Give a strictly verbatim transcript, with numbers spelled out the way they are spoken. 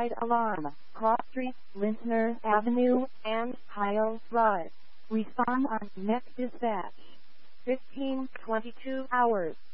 roadside alarm, Cross Street, Lintner Avenue, and Hiles Drive. Respond on next dispatch. fifteen twenty-two hours.